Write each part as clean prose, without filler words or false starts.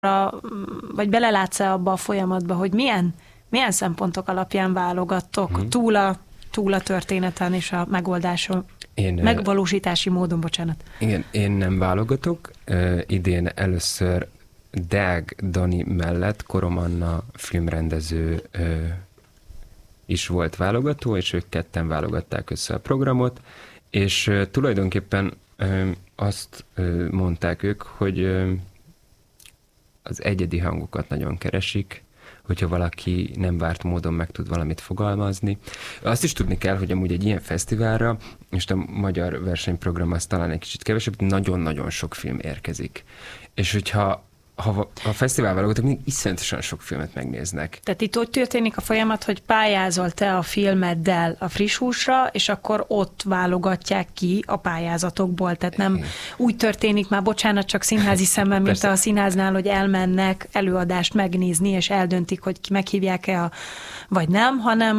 vagy belelátsz-e abba a folyamatba, hogy milyen szempontok alapján válogattok túl a történeten és a megoldáson, megvalósítási módon, bocsánat. Igen, én nem válogatok. Idén először Deák Dani mellett Korom Anna filmrendező is volt válogató, és ők ketten válogatták össze a programot, és tulajdonképpen azt mondták ők, hogy az egyedi hangokat nagyon keresik, hogyha valaki nem várt módon meg tud valamit fogalmazni. Azt is tudni kell, hogy amúgy egy ilyen fesztiválra, és a magyar versenyprogram az talán egy kicsit kevesebb, nagyon-nagyon sok film érkezik. És hogyha a fesztivál válogatók mindig iszonyatosan sok filmet megnéznek. Tehát itt úgy történik a folyamat, hogy pályázol te a filmeddel a Friss Húsra, és akkor ott válogatják ki a pályázatokból. Tehát nem úgy történik már, bocsánat, csak színházi szemben, mint a színháznál, hogy elmennek előadást megnézni, és eldöntik, hogy meghívják-e vagy nem,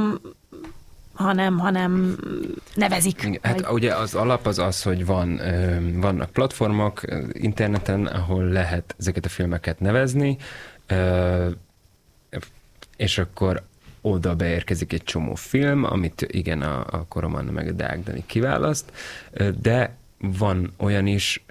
hanem nevezik. Hát ugye az alap az, hogy vannak platformok interneten, ahol lehet ezeket a filmeket nevezni, és akkor oda beérkezik egy csomó film, amit igen, a Korom Anna meg a Deák Dani kiválaszt, de van olyan is,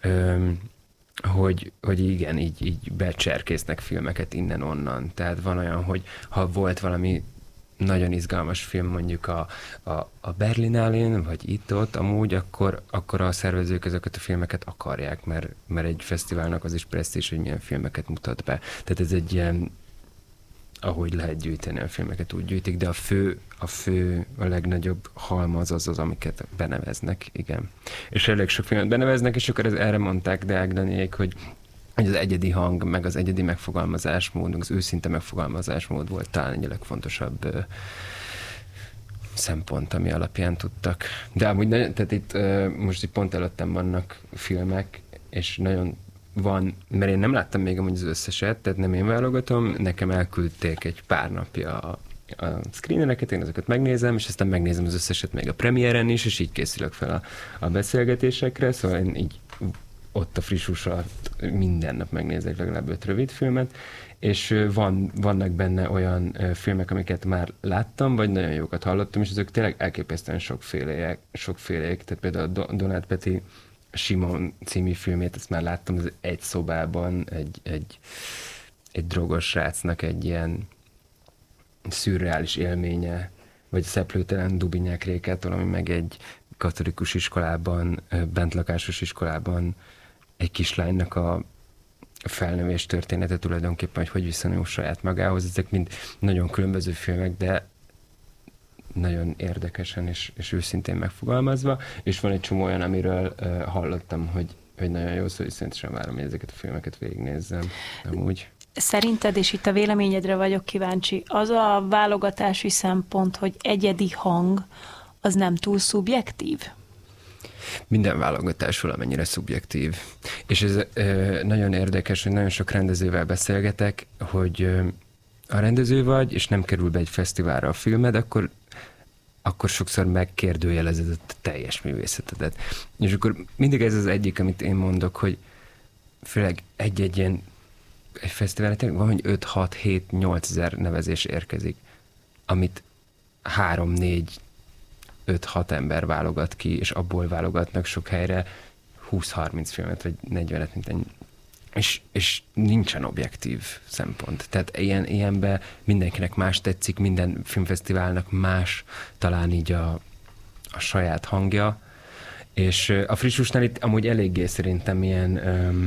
hogy igen, így becserkésznek filmeket innen-onnan. Tehát van olyan, hogy ha volt valami nagyon izgalmas film mondjuk a Berlinálén, vagy itt-ott amúgy, akkor a szervezők ezeket a filmeket akarják, mert egy fesztiválnak az is presztízs, hogy milyen filmeket mutat be. Tehát ez egy ilyen, ahogy lehet gyűjteni a filmeket, úgy gyűjtik, de a legnagyobb halmaz az, amiket beneveznek, igen. És elég sok filmet beneveznek, és akkor erre mondták Deák Daniék, hogy az egyedi hang, meg az egyedi megfogalmazásmód, meg az őszinte megfogalmazásmód volt talán egy legfontosabb szempont, ami alapján tudtak. De amúgy tehát itt most pont előttem vannak filmek, és nagyon van, mert én nem láttam még amúgy az összeset, tehát nem én válogatom, nekem elküldték egy pár napja a screenereket, én ezeket megnézem, és aztán megnézem az összeset még a premiéren is, és így készülök fel a beszélgetésekre, szóval én így ott a Friss Hús alatt minden nap megnézek legalább 5 rövidfilmet, és vannak benne olyan filmek, amiket már láttam, vagy nagyon jókat hallottam, és azok tényleg elképesztően sokfélék. Tehát például a Donát Peti Simon című filmét, ezt már láttam, az egy szobában egy drogos srácnak egy ilyen szürreális élménye, vagy a Szeplőtelen Dubinyák Rékától, ami meg egy katolikus iskolában, bentlakásos iskolában egy kislánynak a felnövés története tulajdonképpen, hogy viszonyul saját magához. Ezek mind nagyon különböző filmek, de nagyon érdekesen és őszintén megfogalmazva, és van egy csomó olyan, amiről hallottam, hogy nagyon jó, szóval iszonyatosan várom, hogy ezeket a filmeket végignézzem. Amúgy. Szerinted, és itt a véleményedre vagyok kíváncsi, az a válogatási szempont, hogy egyedi hang, az nem túl szubjektív? Minden válogatás valamennyire szubjektív. És ez nagyon érdekes, hogy nagyon sok rendezővel beszélgetek, hogy ha rendező vagy, és nem kerül be egy fesztiválra a filmed, akkor sokszor megkérdőjelezed a teljes művészetedet. És akkor mindig ez az egyik, amit én mondok, hogy főleg egy ilyen egy fesztiválra tényleg van, hogy 5-6-7-8 ezer nevezés érkezik, amit 3-4 5-6 ember válogat ki, és abból válogatnak sok helyre 20-30 filmet, vagy 40-et, mint ennyi. És nincsen objektív szempont. Tehát ilyenben mindenkinek más tetszik, minden filmfesztiválnak más talán így a saját hangja, és a Friss Húsnál itt amúgy eléggé szerintem ilyen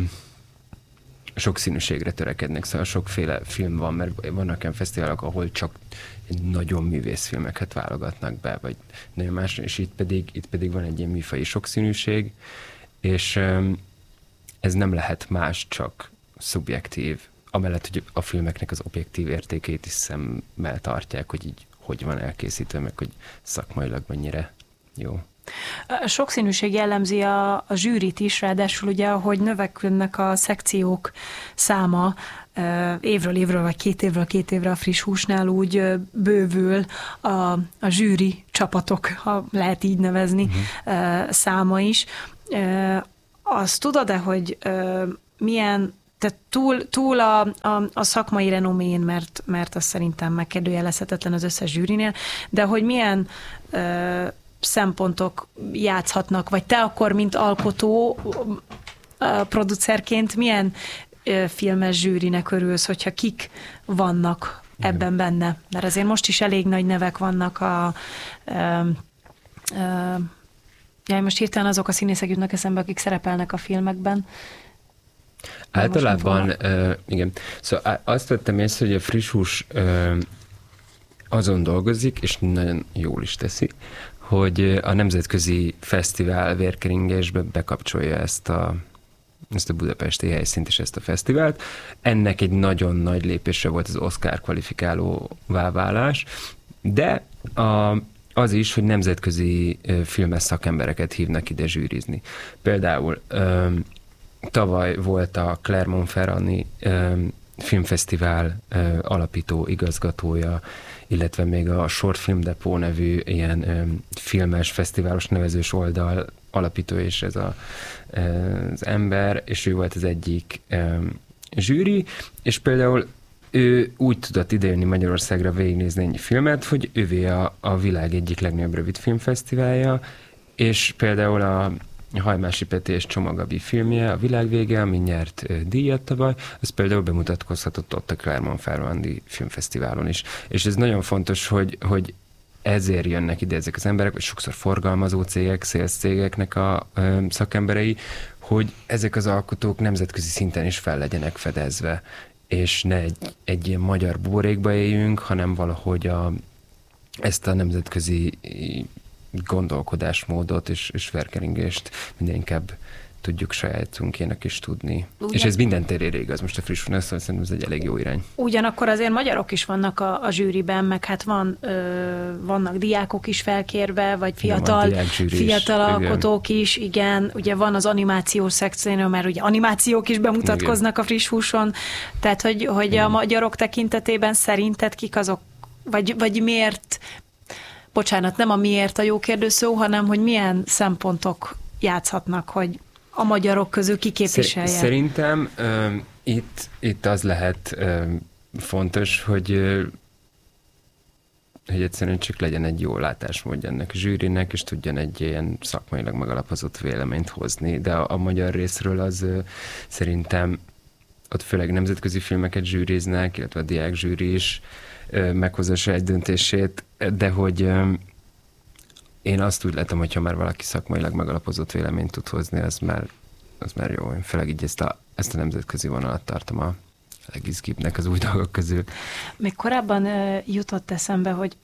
sokszínűségre törekednek, szóval sokféle film van, mert vannak olyan fesztiválok, ahol csak nagyon művészfilmeket válogatnak be, vagy nagyon más, és itt pedig van egy ilyen műfaji sokszínűség, és ez nem lehet más, csak szubjektív, amellett, hogy a filmeknek az objektív értékeit is szemmel tartják, hogy így hogy van elkészítve, meg hogy szakmailag mennyire jó. A sokszínűség jellemzi a zsűrit is, ráadásul ugye, ahogy növekednek a szekciók száma évről évről, vagy 2 évre a Friss Húsnál úgy bővül a zsűri csapatok, ha lehet így nevezni, száma is. Azt tudod-e, hogy milyen tehát túl a szakmai renomén, mert az szerintem megkérdőjelezhetetlen az összes zsűrinél, de hogy milyen szempontok játszhatnak, vagy te akkor, mint alkotó, producerként milyen filmes zsűrinek örülsz, hogyha kik vannak ebben benne? Mert azért most is elég nagy nevek vannak most hirtelen azok a színészek jutnak eszembe, akik szerepelnek a filmekben. Általában, igen. Szóval azt vettem észre, hogy a friss hús azon dolgozik, és nagyon jól is teszi, hogy a nemzetközi fesztivál vérkeringésbe bekapcsolja ezt a budapesti helyszínt és ezt a fesztivált. Ennek egy nagyon nagy lépése volt az Oscar kvalifikálóvá válás, de az is, hogy nemzetközi filmes szakembereket hívnak ide zsűrizni. Például tavaly volt a Clermont-Ferrandi filmfesztivál alapító igazgatója, illetve még a Short Film Depot nevű ilyen filmes, fesztiválos nevezős oldal alapítója is ez az ember, és ő volt az egyik zsűri, és például ő úgy tudott idejönni Magyarországra végignézni ennyi filmet, hogy ővé a világ egyik legnagyobb rövidfilmfesztiválja, és például a Hajmási Peti és Csomagabi filmje, a Világvége, ami nyert díjat tavaly, az például bemutatkozhatott ott a Clermont-Ferrandi filmfesztiválon is. És ez nagyon fontos, hogy ezért jönnek ide ezek az emberek, vagy sokszor forgalmazó cégek, sales cégeknek a szakemberei, hogy ezek az alkotók nemzetközi szinten is fel legyenek fedezve, és ne egy ilyen magyar buborékba éljünk, hanem valahogy ezt a nemzetközi gondolkodásmódot és verkeringést minden inkább tudjuk sajátunkének is tudni. És ez minden terére igaz, most a friss hús, szerintem ez egy elég jó irány. Ugyanakkor azért magyarok is vannak a zsűriben, meg hát vannak diákok is felkérve, vagy fiatal alkotók is, igen. Ugye van az animációs szekció, mert ugye animációk is bemutatkoznak igen. A friss húson, tehát hogy a magyarok tekintetében szerinted kik azok, vagy miért, bocsánat, nem a miért a jó kérdőszó, hanem hogy milyen szempontok játszhatnak, hogy a magyarok közül kiképviselje. Szerintem itt az lehet fontos, hogy egyszerűen csak legyen egy jó látásmódja ennek a zsűrinek, és tudjon egy ilyen szakmailag megalapozott véleményt hozni, de a magyar részről az szerintem ott főleg nemzetközi filmeket zsűriznek, illetve a diák zsűri is meghozza saját döntését, de hogy én azt úgy látom, hogyha már valaki szakmailag megalapozott véleményt tud hozni, az már jó. Én főleg így ezt a nemzetközi vonalat tartom a legizgibbnek az új dolgok közül. Még korábban jutott eszembe, hogy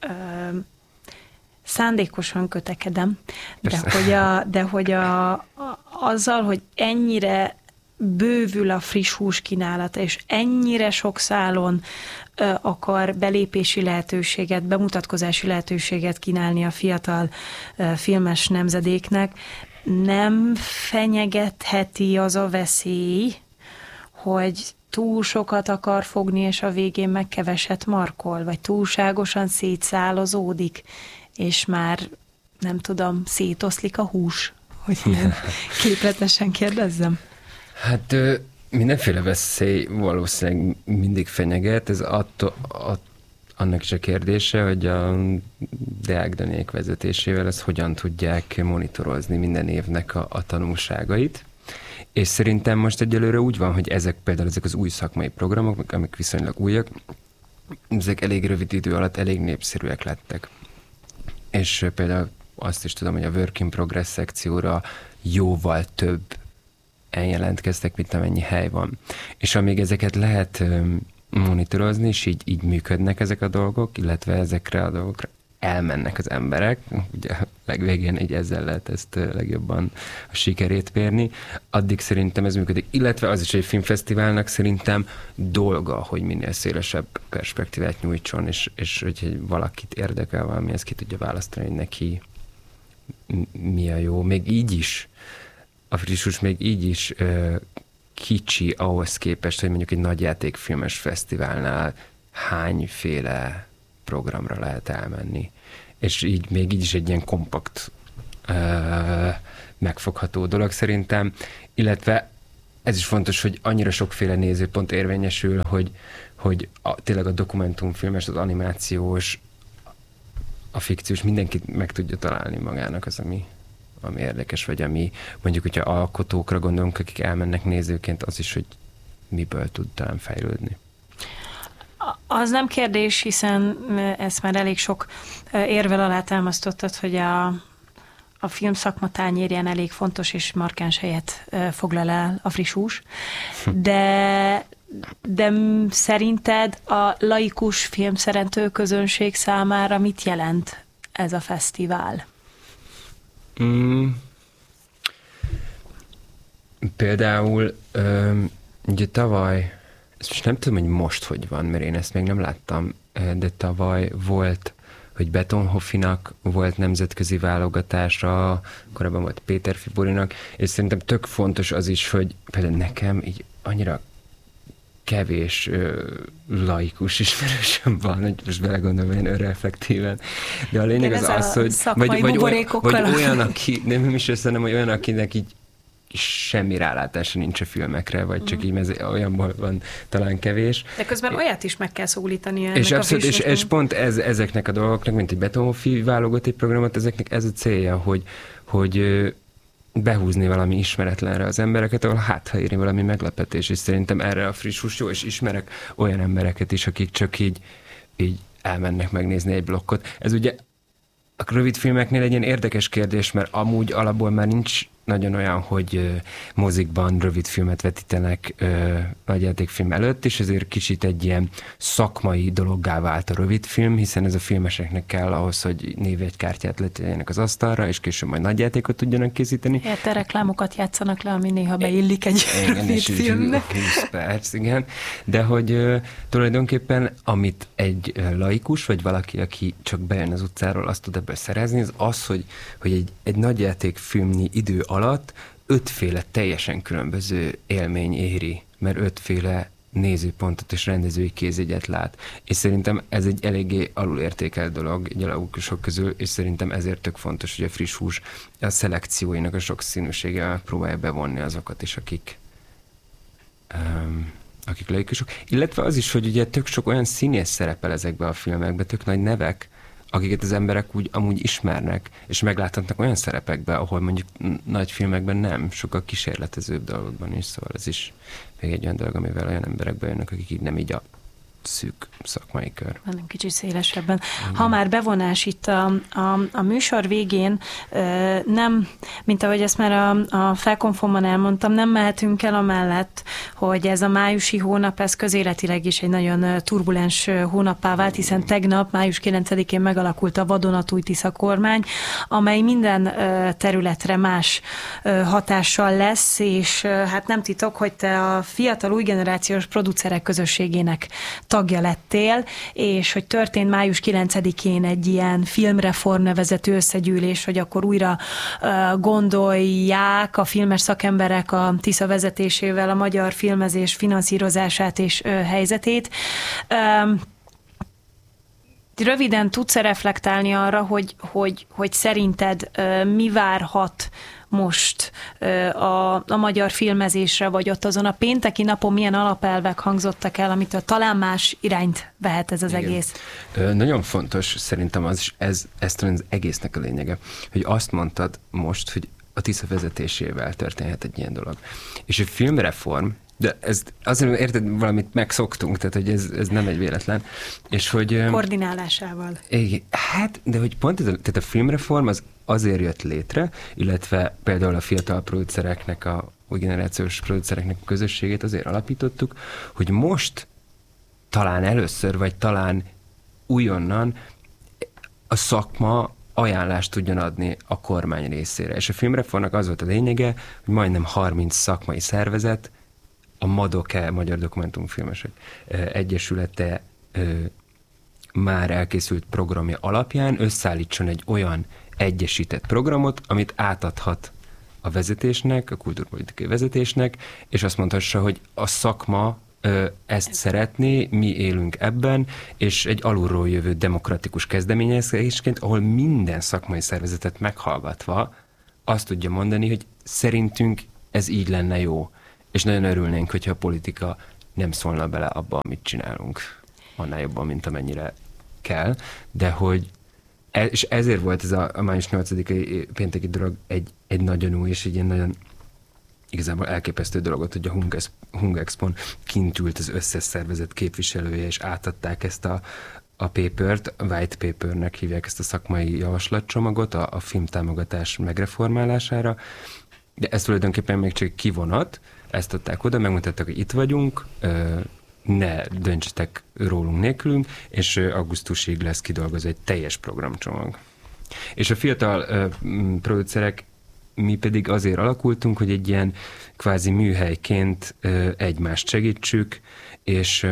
szándékosan kötekedem, de hogy azzal, hogy ennyire bővül a friss hús kínálata, és ennyire sok szálon akar belépési lehetőséget, bemutatkozási lehetőséget kínálni a fiatal filmes nemzedéknek, nem fenyegetheti az a veszély, hogy túl sokat akar fogni, és a végén meg keveset markol, vagy túlságosan szétszálazódik, és már nem tudom, szétoszlik a hús, hogy ilyen képletesen kérdezzem. Hát mindenféle veszély valószínűleg mindig fenyeget, ez annak is a kérdése, hogy a Deák Daniék vezetésével ezt hogyan tudják monitorozni minden évnek a tanulságait. És szerintem most egyelőre úgy van, hogy például ezek az új szakmai programok, amik viszonylag újak, ezek elég rövid idő alatt elég népszerűek lettek. És például azt is tudom, hogy a Work in Progress szekcióra jóval több jelentkeztek, mint amennyi hely van. És amíg ezeket lehet monitorozni, és így működnek ezek a dolgok, illetve ezekre a dolgokra elmennek az emberek, ugye a legvégén így ezzel lehet ezt legjobban a sikerét mérni, addig szerintem ez működik. Illetve az is, hogy egy filmfesztiválnak szerintem dolga, hogy minél szélesebb perspektívát nyújtson, és hogy valakit érdekel valami, ezt ki tudja választani, hogy neki mi a jó. Még így is a friss hús még így is kicsi ahhoz képest, hogy mondjuk egy nagyjátékfilmes fesztiválnál hányféle programra lehet elmenni. És így még így is egy ilyen kompakt megfogható dolog szerintem, illetve ez is fontos, hogy annyira sokféle nézőpont érvényesül, hogy tényleg a dokumentumfilmes, az animációs, a fikciós, mindenkit meg tudja találni magának az, ami érdekes, vagy ami mondjuk, hogyha alkotókra gondolunk, akik elmennek nézőként, az is, hogy miből tud talán fejlődni. Az nem kérdés, hiszen ezt már elég sok érvel alátámasztottad, hogy a film szakma tányérján elég fontos és markáns helyet foglal el a friss hús, de szerinted a laikus filmszerető közönség számára mit jelent ez a fesztivál? Például ugye tavaly, ezt most nem tudom, hogy most hogy van, mert én ezt még nem láttam, de tavaly volt, hogy Betonhoffinak volt nemzetközi válogatása, korábban volt Péter Fiborinak, és szerintem tök fontos az is, hogy például nekem így annyira kevés laikus ismerősöm van, hogy most belegondolom ilyen önreflektíven. De a lényeg az, hogy vagy olyan, aki, nem is összenem, hogy olyan, akinek így semmi rálátása nincs a filmekre, vagy csak így olyanból van talán kevés. De közben olyat is meg kell szólítani ennek és a abszolút, és pont ezeknek a dolgoknak, mint egy Betonhoffi válogatott egy programot, ezeknek ez a célja, hogy behúzni valami ismeretlenre az embereket, ahol ha éri valami meglepetés, és szerintem erre a friss hús jó, és ismerek olyan embereket is, akik csak így elmennek megnézni egy blokkot. Ez ugye a rövid filmeknél egy ilyen érdekes kérdés, mert amúgy alapból már nincs nagyon olyan, hogy mozikban rövid filmet vetítenek nagyjátékfilm előtt, és ezért kicsit egy ilyen szakmai dologgá vált a rövid film, hiszen ez a filmeseknek kell ahhoz, hogy névjegykártyát letegyenek az asztalra, és később majd nagyjátékot tudjanak készíteni. Érte reklámokat játszanak le, ami néha beillik egy rövid filmnek. 20 perc, igen. De hogy tulajdonképpen, amit egy laikus, vagy valaki, aki csak bejön az utcáról, azt tud ebből szerezni, az, hogy egy nagyjátékfilmnyi idő alatt 5 teljesen különböző élmény éri, mert 5 nézőpontot és rendezői kézjegyet lát. És szerintem ez egy eléggé alulértékelt dolog egy laikusok közül, és szerintem ezért tök fontos, hogy a friss hús a szelekcióinak a sokszínűségével próbálja bevonni azokat is, akik laikusok. Illetve az is, hogy ugye tök sok olyan színész szerepel ezekben a filmekben, tök nagy nevek, akiket az emberek úgy amúgy ismernek, és megláthatnak olyan szerepekben, ahol mondjuk nagy filmekben nem, sokkal kísérletezőbb dolgokban is, szóval ez is még egy olyan dolog, amivel olyan emberek bejönnek, akik így nem így a szűk szakmai kör. Nem kicsit szélesebben. Ha már bevonás itt a műsor végén, nem, mint ahogy ezt már a felkonfomban elmondtam, nem mehetünk el amellett, hogy ez a májusi hónap, ez közéletileg is egy nagyon turbulens hónappá vált, hiszen tegnap, május 9-én megalakult a vadonatúj Tisza kormány, amely minden területre más hatással lesz, és hát nem titok, hogy te a fiatal új generációs producerek közösségének tagja lettél, és hogy történt május 9-én egy ilyen filmreform nevezetű összegyűlés, hogy akkor újra gondolják a filmes szakemberek a Tisza vezetésével a magyar filmezés finanszírozását és helyzetét. Röviden tudsz reflektálni arra, hogy szerinted mi várhat most a magyar filmezésre, vagy ott azon a pénteki napon milyen alapelvek hangzottak el, amitől talán más irányt vehet ez az Igen. egész? Nagyon fontos szerintem ez talán az egésznek a lényege, hogy azt mondtad most, hogy a Tisza vezetésével történhet egy ilyen dolog. És a filmreform, de ez azért érted, valamit megszoktunk, tehát hogy ez nem egy véletlen. És hogy... Koordinálásával. Igen, hát, de hogy pont tehát a filmreform az azért jött létre, illetve például a fiatal producereknek, a új generációs producereknek a közösségét azért alapítottuk, hogy most talán először, vagy talán újonnan a szakma ajánlást tudjon adni a kormány részére. És a filmreformnak az volt a lényege, hogy majdnem 30 szakmai szervezet, a MADOKE, Magyar Dokumentumfilmesek Egyesülete már elkészült programja alapján összeállítson egy olyan egyesített programot, amit átadhat a vezetésnek, a kultúrpolitikai vezetésnek, és azt mondhassa, hogy a szakma ezt szeretné, mi élünk ebben, és egy alulról jövő demokratikus kezdeményezésként, ahol minden szakmai szervezetet meghallgatva azt tudja mondani, hogy szerintünk ez így lenne jó. és nagyon örülnénk, hogyha a politika nem szólna bele abba, amit csinálunk, annál jobban, mint amennyire kell, de hogy és ezért volt ez a május 8-ai pénteki dolog egy nagyon új, és egy ilyen nagyon igazából elképesztő dolgot, hogy a Hung Expon kint ült az összes szervezet képviselője, és átadták ezt a papert, a white papernek hívják ezt a szakmai javaslatcsomagot a filmtámogatás megreformálására, de ez tulajdonképpen még csak kivonat, ezt adták oda, megmutatták, hogy itt vagyunk, ne döntsetek rólunk nélkülünk, és augusztusig lesz kidolgozva egy teljes programcsomag. És a fiatal producerek, mi pedig azért alakultunk, hogy egy ilyen kvázi műhelyként egymást segítsük, és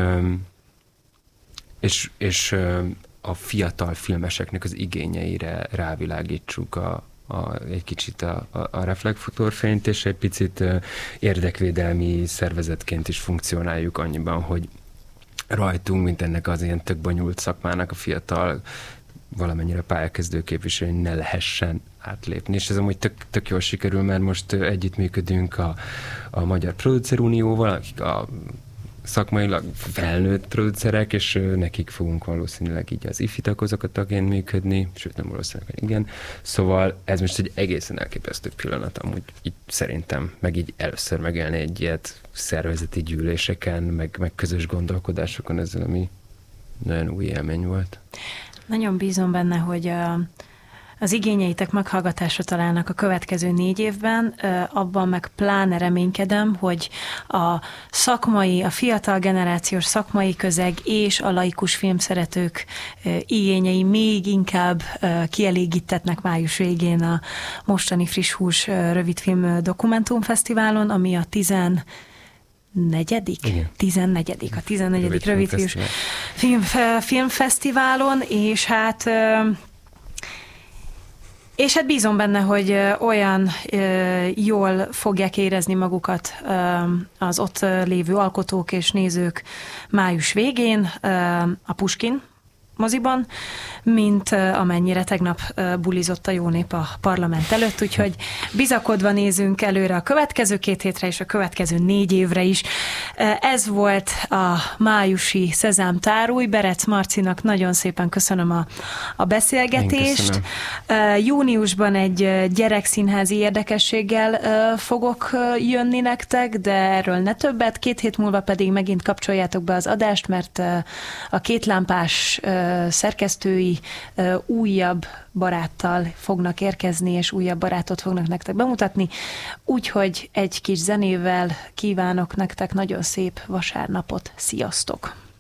a fiatal filmeseknek az igényeire rávilágítsuk egy kicsit a reflektorfényt, és egy picit érdekvédelmi szervezetként is funkcionáljuk annyiban, hogy rajtunk, mint ennek az ilyen tök bonyolult szakmának a fiatal valamennyire pályakezdő képviselői ne lehessen átlépni. És ez amúgy tök jól sikerül, mert most együttműködünk a Magyar Producer Unióval, akik a szakmailag felnőtt producerek, és nekik fogunk valószínűleg így az IFI tagként működni, sőt nem valószínűleg, igen. Szóval ez most egy egészen elképesztő pillanat, amúgy így szerintem, meg így először megélni egy ilyet szervezeti gyűléseken, meg közös gondolkodásokon, ezzel, ami nagyon új élmény volt. Nagyon bízom benne, hogy az igényeitek meghallgatásra találnak a következő 4 évben, abban meg pláne reménykedem, hogy a fiatal generációs szakmai közeg és a laikus filmszeretők igényei még inkább kielégítetnek május végén a mostani Friss Hús rövidfilm dokumentumfesztiválon, ami a 14. rövidfilm filmfesztiválon, és hát bízom benne, hogy olyan jól fogják érezni magukat az ott lévő alkotók és nézők május végén a Puskin moziban, mint amennyire tegnap bulizott a jó nép a parlament előtt, úgyhogy bizakodva nézünk előre a következő 2 hétre és a következő 4 évre is. Ez volt a májusi Szezám Tárúj. Berec Marcinak nagyon szépen köszönöm a beszélgetést. Júniusban egy gyerekszínházi érdekességgel fogok jönni nektek, de erről ne többet. 2 hét múlva pedig megint kapcsoljátok be az adást, mert a kétlámpás szerkesztői újabb baráttal fognak érkezni, és újabb barátot fognak nektek bemutatni. Úgyhogy egy kis zenével kívánok nektek nagyon szép vasárnapot. Sziasztok!